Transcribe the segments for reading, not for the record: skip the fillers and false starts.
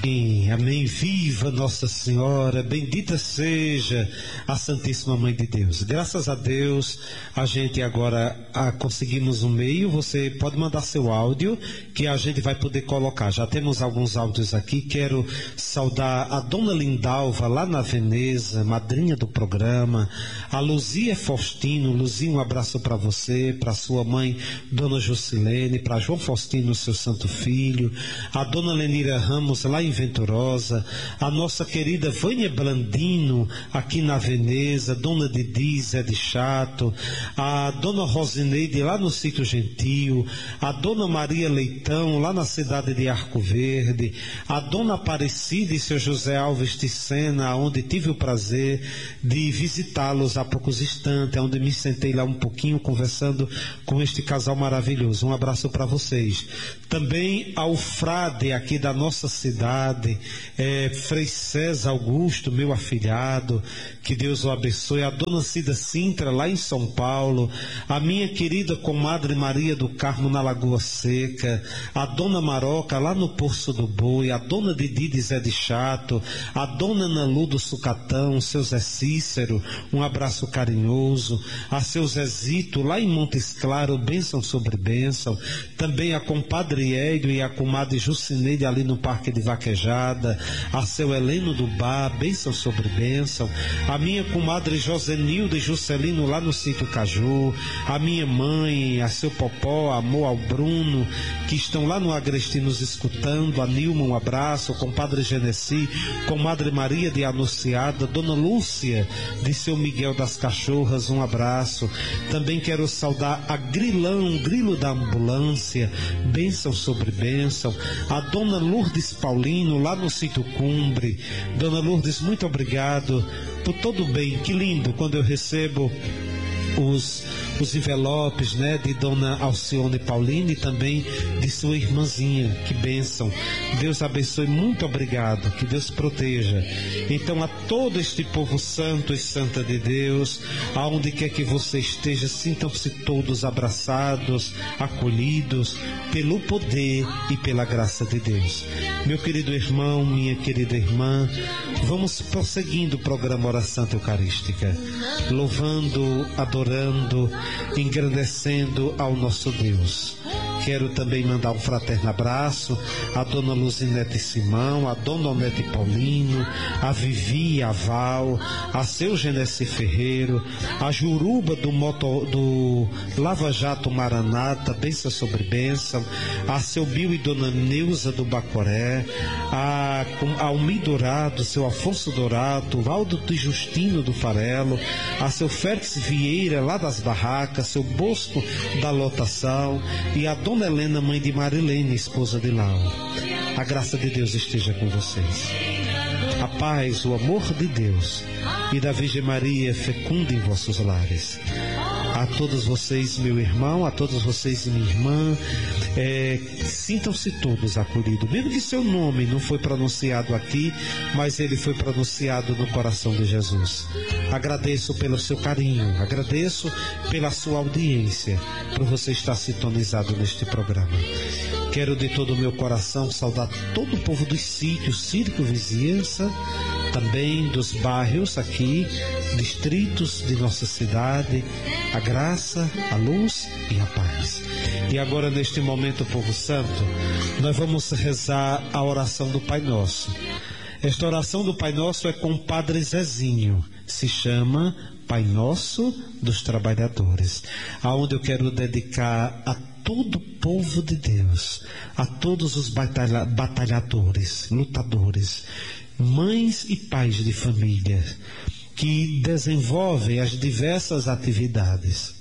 Amém. Viva Nossa Senhora, bendita seja a Santíssima Mãe de Deus. Graças a Deus, a gente agora conseguimos um meio. Você pode mandar seu áudio, que a gente vai poder colocar. Já temos alguns áudios aqui. Quero saudar a Dona Lindalva, lá na Veneza, madrinha do programa. A Luzia Faustino. Luzia, um abraço para você, para sua mãe, Dona Jusilene, para João Faustino, seu santo filho. A Dona Lenira Ramos, lá em Venturosa, a nossa querida Vânia Blandino, aqui na Veneza, Dona Didi, Zé de Chato, a Dona Rosineide, lá no Sítio Gentil, a Dona Maria Leitão, lá na cidade de Arco Verde, a Dona Aparecida e seu José Alves de Sena, onde tive o prazer de visitá-los há poucos instantes, onde me sentei lá um pouquinho conversando com este casal maravilhoso. Um abraço para vocês. Também ao frade aqui da nossa cidade, Frei César Augusto, meu afilhado, que Deus o abençoe. A Dona Cida Sintra, lá em São Paulo, a minha querida comadre Maria do Carmo, na Lagoa Seca, a Dona Maroca, lá no Poço do Boi, a Dona Didi de Zé de Chato, a Dona Nalu do Sucatão, seu Zé Cícero, um abraço carinhoso, a seu Zezito, lá em Montes Claros, bênção sobre bênção. Também a compadre Hélio e a comadre Jucineide, ali no Parque de Vaquejada, a seu Heleno do Bar, bênção sobre bênção, a minha comadre Josenilda e Juscelino, lá no Sítio Caju, a minha mãe, a seu Popó, amor ao Bruno, que estão lá no Agreste nos escutando, a Nilma, um abraço, compadre Genesi, comadre Maria de Anunciada, Dona Lúcia de seu Miguel das Cachorras, um abraço. Também quero saudar a Grilão, Grilo da Ambulância, bênção sobre bênção, a Dona Lourdes Paulino, lá no Sítio Cumbre. Dona Lourdes, muito obrigado por todo o bem. Que lindo quando eu recebo os envelopes, né, de Dona Alcione Paulino e também de sua irmãzinha. Que bênção. Deus abençoe, muito obrigado, que Deus proteja. Então, a todo este povo santo e santa de Deus, aonde quer que você esteja, sintam-se todos abraçados, acolhidos pelo poder e pela graça de Deus. Meu querido irmão, minha querida irmã, vamos prosseguindo o programa Hora Santa Eucarística, louvando, adorando, engrandecendo ao nosso Deus. Quero também mandar um fraterno abraço à Dona Luzinete Simão, à Dona Onete Paulino, a Vivi e a Val, a seu Genesi Ferreiro, a Juruba do Lava Jato Maranata, bênção sobre bênção, a seu Bill e Dona Neuza do Bacoré, a Almi Dourado, seu Afonso Dourado, Valdo de Justino do Farelo, a seu Félix Vieira, lá das Barracas, seu Bosco da Lotação, e a Dona Helena, mãe de Marilene, esposa de Lau. A graça de Deus esteja com vocês. A paz, o amor de Deus e da Virgem Maria fecunda em vossos lares. A todos vocês, meu irmão, a todos vocês, minha irmã, sintam-se todos acolhidos, mesmo que seu nome não foi pronunciado aqui, mas ele foi pronunciado no coração de Jesus. Agradeço pelo seu carinho, agradeço pela sua audiência, por você estar sintonizado neste programa. Quero de todo o meu coração saudar todo o povo dos sítios, circo, vizinhança, também dos bairros aqui, distritos de nossa cidade, a graça, a luz e a paz. E agora, neste momento, povo santo, nós vamos rezar a oração do Pai Nosso. Esta oração do Pai Nosso é com o Padre Zezinho, se chama Pai Nosso dos Trabalhadores, aonde eu quero dedicar a todo o povo de Deus, a todos os batalhadores, lutadores, mães e pais de família que desenvolvem as diversas atividades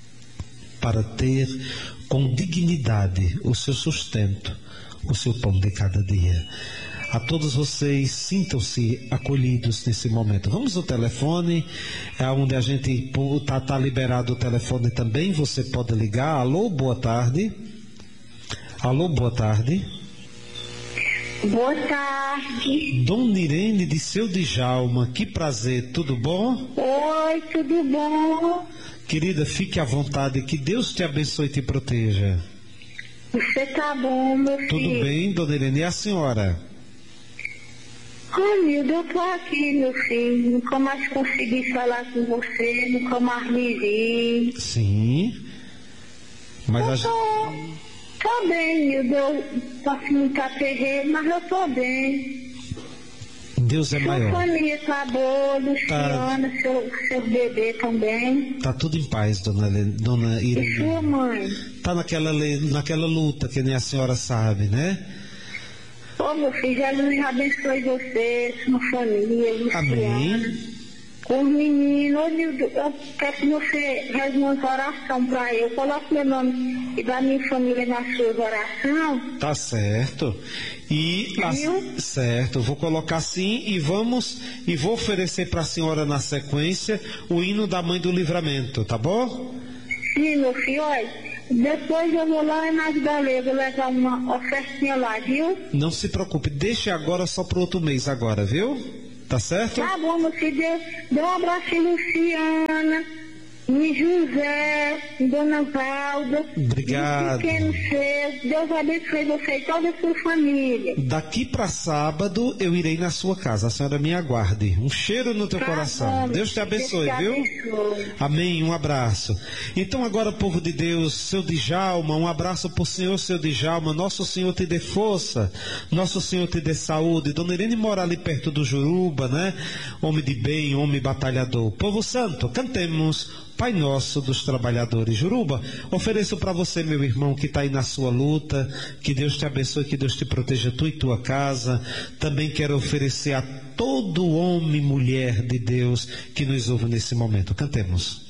para ter com dignidade o seu sustento, o seu pão de cada dia. A todos vocês, sintam-se acolhidos nesse momento. Vamos ao telefone, onde a gente tá liberado o telefone também, você pode ligar. Alô, boa tarde. Alô, boa tarde. Boa tarde. Dona Irene de Seu Djalma, que prazer, tudo bom? Oi, tudo bom? Querida, fique à vontade, que Deus te abençoe e te proteja. Você tá bom, meu filho? Tudo bem, Dona Irene, e a senhora? Nildo, eu tô aqui, meu filho. Nunca mais consegui falar com você, nunca mais me vi. Sim. Mas Tô bem, Nildo. Eu posso não estar terreno, mas eu tô bem. Deus é maior. Sua família tá boa, Luciana, seu bebê também. Tá tudo em paz, dona Irene. E sua mãe? Tá naquela luta que nem a senhora sabe, né? Ô, meu filho, Jesus abençoe você, sua família, Luciana. Amém. Com os meninos, eu quero que você reze uma oração para eu. Coloque meu nome e da minha família na sua oração. Tá certo. Certo, vou colocar sim e vou oferecer para a senhora na sequência o hino da Mãe do Livramento, tá bom? Sim, meu filho, olha, depois eu vou lá nas galeiras, vou levar uma ofertinha lá, viu? Não se preocupe, deixe agora só pro outro mês agora, viu? Tá certo? Tá bom, meu filho, dê um abraço em Luciana, em José, em Dona Valda. Obrigado. Pequeno seu, Deus abençoe você e toda a sua família. Daqui para sábado eu irei na sua casa, a senhora me aguarde. Um cheiro no teu coração. Bom, Deus te abençoe, viu? Abençoe. Amém, um abraço. Então agora, povo de Deus, seu Djalma, um abraço pro senhor, seu Djalma. Nosso Senhor te dê força, nosso Senhor te dê saúde. Dona Irene mora ali perto do Juruba, né? Homem de bem, homem batalhador. Povo santo, cantemos Pai Nosso dos Trabalhadores. Juruba, ofereço para você, meu irmão, que está aí na sua luta, que Deus te abençoe, que Deus te proteja, tu e tua casa. Também quero oferecer a todo homem e mulher de Deus que nos ouve nesse momento. Cantemos.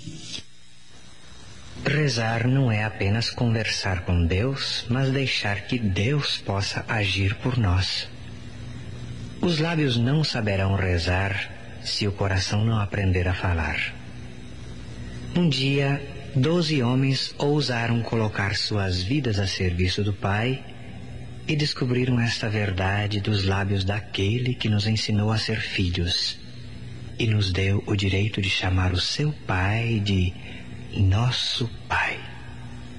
Rezar não é apenas conversar com Deus, mas deixar que Deus possa agir por nós. Os lábios não saberão rezar se o coração não aprender a falar. Um dia, 12 homens ousaram colocar suas vidas a serviço do Pai e descobriram esta verdade dos lábios daquele que nos ensinou a ser filhos e nos deu o direito de chamar o seu Pai de Nosso Pai.